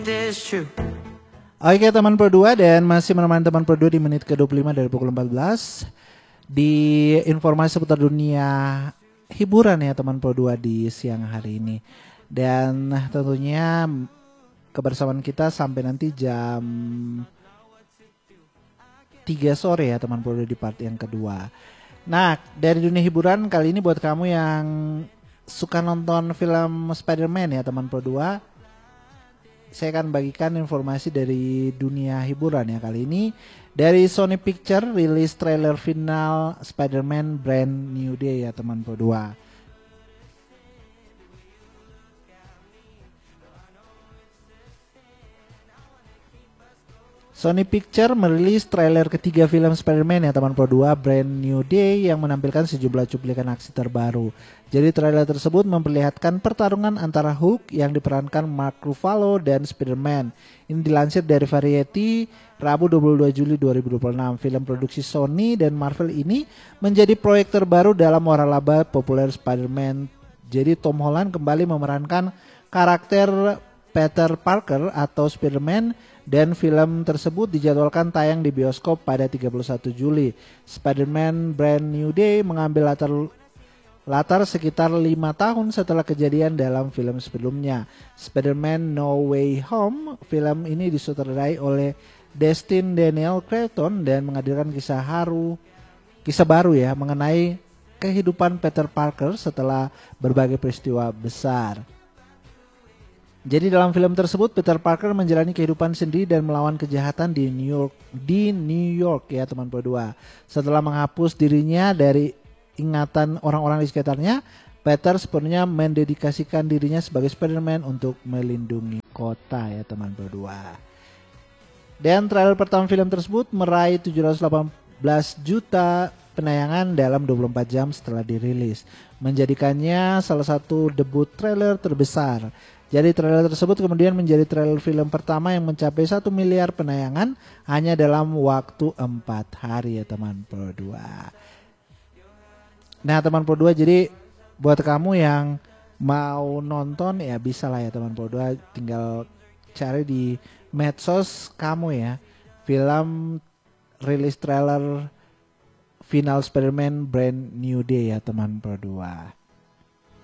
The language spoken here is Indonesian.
Oke teman Pro 2, dan masih menemani teman Pro 2 di menit ke-25 dari pukul 14 di informasi seputar dunia hiburan ya teman Pro 2 di siang hari ini. Dan tentunya kebersamaan kita sampai nanti jam 3 sore ya teman Pro 2 di part yang kedua. Nah, dari dunia hiburan kali ini buat kamu yang suka nonton film Spider-Man ya teman Pro 2, saya akan bagikan informasi dari dunia hiburan ya kali ini. Dari Sony Picture rilis trailer final Spider-Man Brand New Day ya teman Pro 2. Sony Picture merilis trailer ketiga film Spider-Man ya teman Pro 2 Brand New Day yang menampilkan sejumlah cuplikan aksi terbaru. Jadi trailer tersebut memperlihatkan pertarungan antara Hulk yang diperankan Mark Ruffalo dan Spider-Man. Ini dilansir dari Variety Rabu 22 Juli 2026. Film produksi Sony dan Marvel ini menjadi proyek terbaru dalam waralaba populer Spider-Man. Jadi Tom Holland kembali memerankan karakter Peter Parker atau Spider-Man, dan film tersebut dijadwalkan tayang di bioskop pada 31 Juli. Spider-Man Brand New Day mengambil latar sekitar 5 tahun setelah kejadian dalam film sebelumnya. Spider-Man No Way Home, film ini disutradarai oleh Destin Daniel Cretton dan menghadirkan kisah baru ya mengenai kehidupan Peter Parker setelah berbagai peristiwa besar. Jadi dalam film tersebut Peter Parker menjalani kehidupan sendiri dan melawan kejahatan di New York ya teman Pro 2. Setelah menghapus dirinya dari ingatan orang-orang di sekitarnya, Peter sepenuhnya mendedikasikan dirinya sebagai Spider-Man untuk melindungi kota ya teman Pro 2. Dan trailer pertama film tersebut meraih 718 juta penayangan dalam 24 jam setelah dirilis, menjadikannya salah satu debut trailer terbesar. Jadi trailer tersebut kemudian menjadi trailer film pertama yang mencapai 1 miliar penayangan hanya dalam waktu 4 hari ya teman Pro 2. Nah teman Pro 2, jadi buat kamu yang mau nonton ya bisa lah ya teman Pro 2, tinggal cari di medsos kamu ya, film rilis trailer final Spider-Man Brand New Day ya teman Pro 2.